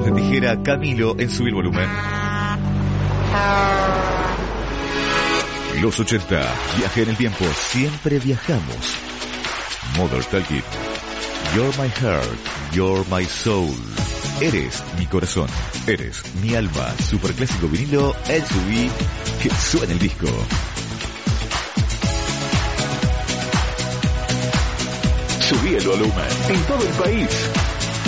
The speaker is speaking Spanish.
Manos de Tijera, Camilo en Subir Volumen. Los 80, viaje en el tiempo, siempre viajamos. Mother Talking, You're my heart, you're my soul. Eres mi corazón, eres mi alma. Superclásico vinilo, el subí, que suena el disco. Subí el volumen en todo el país.